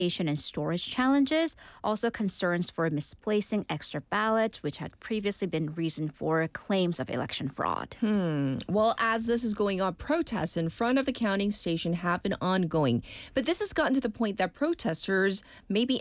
and storage challenges, also concerns for misplacing extra ballots, which had previously been reason for claims of election fraud. Well, as this is going on, protests in front of the counting station have been ongoing. But this has gotten to the point that protesters may be